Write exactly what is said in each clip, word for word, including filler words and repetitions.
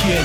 天。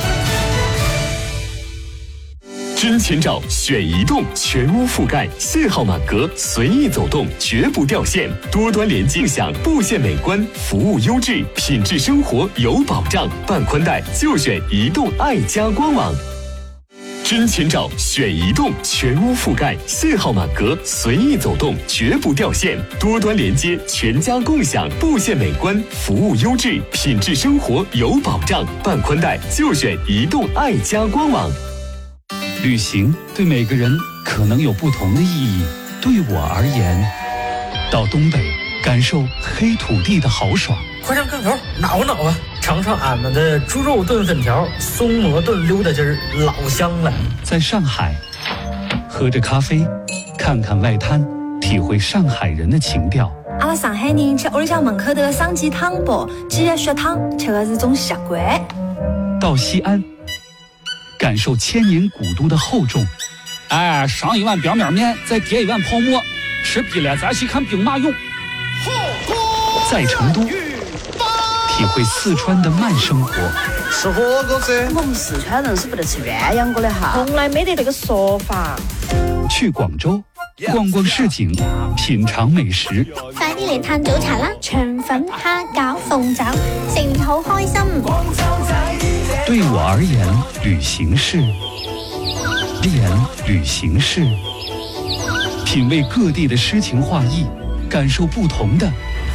真千兆选移动，全屋覆盖，信号满格，随意走动，绝不掉线。多端联共享，布线美观，服务优质，品质生活有保障。办宽带就选移动爱家官网。真千兆选移动，全屋覆盖，信号满格，随意走动，绝不掉线。多端连接，全家共享，布线美观，服务优质，品质生活有保障。办宽带就选移动爱家官网。 旅行对每个人可能有不同的意义。对我而言，到东北感受黑土地的豪爽。 快上炕头挠挠啊，尝尝俺们的猪肉炖粉条、松蘑炖溜达鸡儿，老香了。 在上海，喝着咖啡，看看外滩，体会上海人的情调。 阿拉上海人吃屋里向门口头的生鸡汤包、鸡肉血汤，吃的是种习惯。 到西安，感受千年古都的厚重。哎，上一碗表面面，再叠一碗泡沫，吃逼了咱去看兵马俑。在成都，体会四川的慢生活。 吃火锅噻！ 我们四川人是不得吃鸳鸯锅的哈， 从来没得这个说法。 去广州，逛逛市井，品尝美食。 快啲嚟嘆早茶啦！腸粉、蝦餃、鳳爪，食完好開心。 對我而言，旅行是言旅行是品味各地的詩情畫意，感受不同的